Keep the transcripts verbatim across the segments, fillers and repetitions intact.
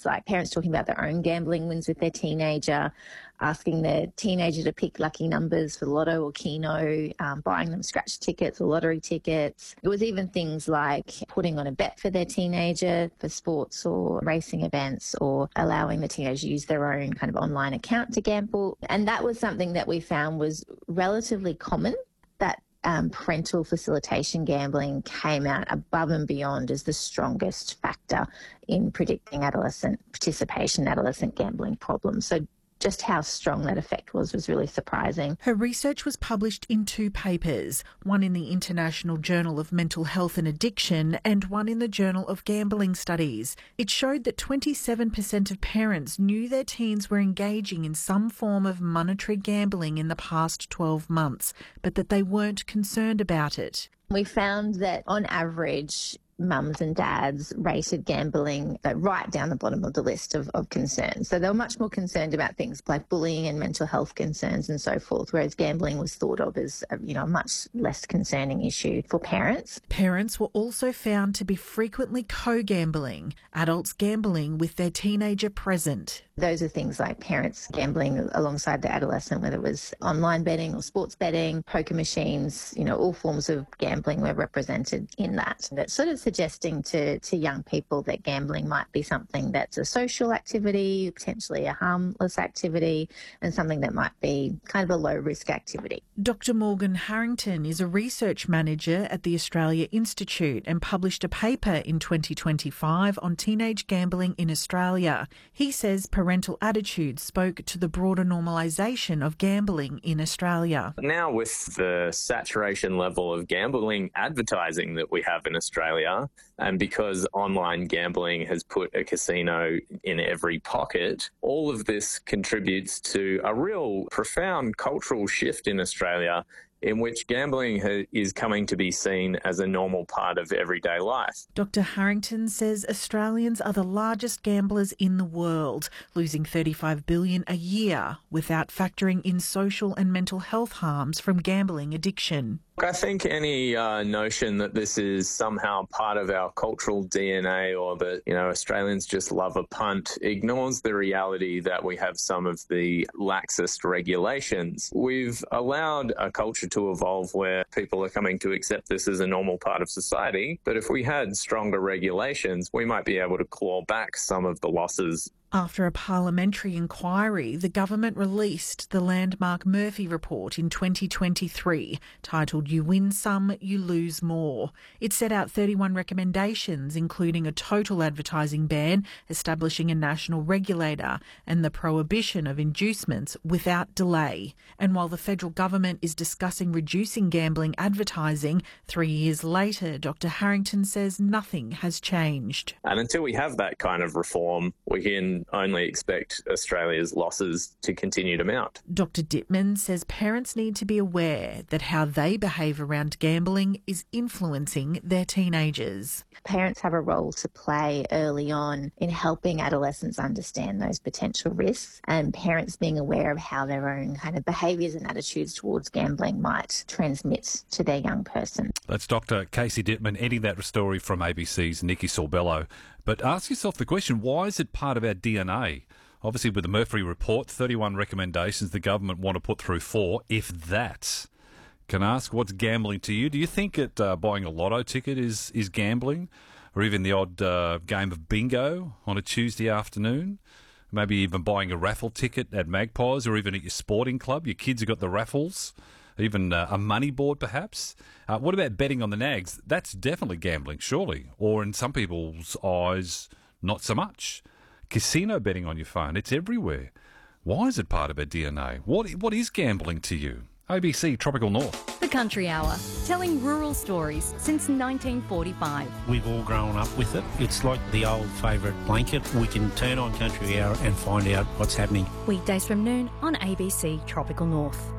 like parents talking about their own gambling wins with their teenager, asking their teenager to pick lucky numbers for Lotto or Keno, um, buying them scratch tickets or lottery tickets. It was even things like putting on a bet for their teenager for sports or racing events, or allowing the teenager to use their own kind of online account to gamble. And that was something that we found was relatively common, that Um, parental facilitation gambling came out above and beyond as the strongest factor in predicting adolescent participation, adolescent gambling problems. So just how strong that effect was was really surprising. Her research was published in two papers, one in the International Journal of Mental Health and Addiction and one in the Journal of Gambling Studies. It showed that twenty-seven percent of parents knew their teens were engaging in some form of monetary gambling in the past twelve months, but that they weren't concerned about it. We found that on average, mums and dads rated gambling uh, right down the bottom of the list of, of concerns. So they were much more concerned about things like bullying and mental health concerns and so forth, whereas gambling was thought of as a, you know, a much less concerning issue for parents. Parents were also found to be frequently co-gambling, adults gambling with their teenager present. Those are things like parents gambling alongside the adolescent, whether it was online betting or sports betting, poker machines, you know, all forms of gambling were represented in that. That's sort of suggesting to, to young people that gambling might be something that's a social activity, potentially a harmless activity, and something that might be kind of a low-risk activity. Doctor Morgan Harrington is a research manager at the Australia Institute and published a paper in twenty twenty-five on teenage gambling in Australia. He says parental attitudes spoke to the broader normalisation of gambling in Australia. Now, with the saturation level of gambling advertising that we have in Australia, and because online gambling has put a casino in every pocket, all of this contributes to a real profound cultural shift in Australia, in which gambling ha- is coming to be seen as a normal part of everyday life. Doctor Harrington says Australians are the largest gamblers in the world, losing thirty-five billion dollars a year without factoring in social and mental health harms from gambling addiction. I think any uh, notion that this is somehow part of our cultural D N A, or that, you know, Australians just love a punt, ignores the reality that we have some of the laxest regulations. We've allowed a culture to evolve where people are coming to accept this as a normal part of society, but if we had stronger regulations, we might be able to claw back some of the losses. After a parliamentary inquiry, the government released the landmark Murphy report in twenty twenty-three, titled You Win Some, You Lose More. It set out thirty-one recommendations, including a total advertising ban, establishing a national regulator, and the prohibition of inducements without delay. And while the federal government is discussing reducing gambling advertising, three years later, Doctor Harrington says nothing has changed. And until we have that kind of reform, we can only expect Australia's losses to continue to mount. Doctor Dittman says parents need to be aware that how they behave around gambling is influencing their teenagers. Parents have a role to play early on in helping adolescents understand those potential risks, and parents being aware of how their own kind of behaviours and attitudes towards gambling might transmit to their young person. That's Doctor Casey Dittman ending that story from A B C's Nikki Sorbello. But ask yourself the question, why is it part of our D N A? Obviously, with the Murphy report, thirty-one recommendations, the government want to put through four, if that. Can I ask, what's gambling to you? Do you think that uh, buying a lotto ticket is, is gambling? Or even the odd uh, game of bingo on a Tuesday afternoon? Maybe even buying a raffle ticket at Magpies, or even at your sporting club. Your kids have got the raffles. Even uh, a money board, perhaps. Uh, what about betting on the Nags? That's definitely gambling, surely. Or in some people's eyes, not so much. Casino betting on your phone, it's everywhere. Why is it part of our D N A? What What is gambling to you? A B C Tropical North. The Country Hour, telling rural stories since nineteen forty-five. We've all grown up with it. It's like the old favourite blanket. We can turn on Country Hour and find out what's happening. Weekdays from noon on A B C Tropical North.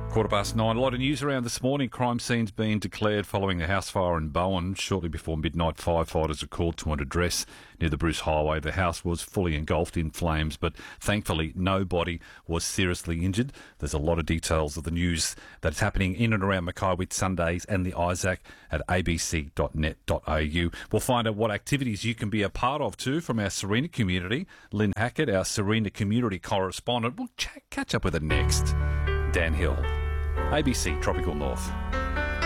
Quarter past nine. A lot of news around this morning. Crime scenes being declared following a house fire in Bowen. Shortly before midnight, firefighters are called to an address near the Bruce Highway. The house was fully engulfed in flames, but thankfully nobody was seriously injured. There's a lot of details of the news that's happening in and around Mackay with Sundays and the Isaac at a b c dot net dot a u. We'll find out what activities you can be a part of too from our Serena community. Lynn Hackett, our Serena community correspondent. We'll ch- catch up with her next. Dan Hill, A B C Tropical North.